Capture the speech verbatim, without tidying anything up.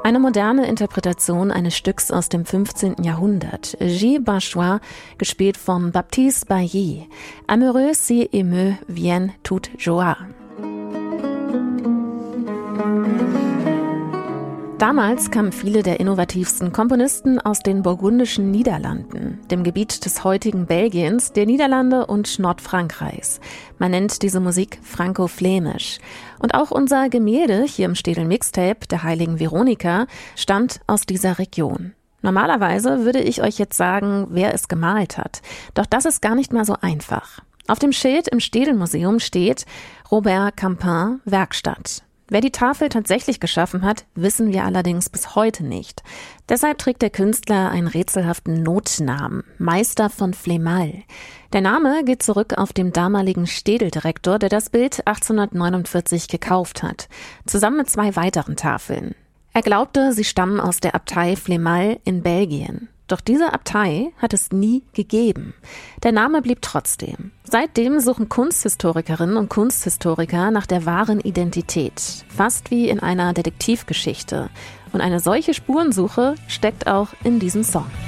Eine moderne Interpretation eines Stücks aus dem fünfzehnten Jahrhundert. Gilles Bachois, gespielt von Baptiste Bailly. Amoureux si émeut vient toute joie. Damals kamen viele der innovativsten Komponisten aus den burgundischen Niederlanden, dem Gebiet des heutigen Belgiens, der Niederlande und Nordfrankreichs. Man nennt diese Musik franco-flämisch. Und auch unser Gemälde hier im Städel Mixtape, der heiligen Veronika, stammt aus dieser Region. Normalerweise würde ich euch jetzt sagen, wer es gemalt hat. Doch das ist gar nicht mal so einfach. Auf dem Schild im Städelmuseum steht Robert Campin, Werkstatt. Wer die Tafel tatsächlich geschaffen hat, wissen wir allerdings bis heute nicht. Deshalb trägt der Künstler einen rätselhaften Notnamen, Meister von Flémalle. Der Name geht zurück auf den damaligen Städeldirektor, der das Bild achtzehnhundertneunundvierzig gekauft hat, zusammen mit zwei weiteren Tafeln. Er glaubte, sie stammen aus der Abtei Flémalle in Belgien. Doch diese Abtei hat es nie gegeben. Der Name blieb trotzdem. Seitdem suchen Kunsthistorikerinnen und Kunsthistoriker nach der wahren Identität, fast wie in einer Detektivgeschichte. Und eine solche Spurensuche steckt auch in diesem Song.